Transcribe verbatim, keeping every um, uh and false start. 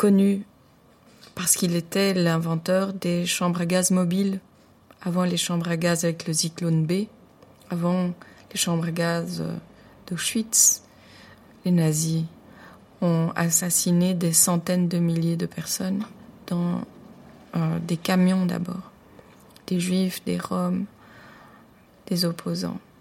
connu parce qu'il était l'inventeur des chambres à gaz mobiles. Avant les chambres à gaz avec le Zyklon B, avant les chambres à gaz d'Auschwitz, les nazis ont assassiné des centaines de milliers de personnes dans euh, des camions d'abord, des juifs, des roms, des opposants.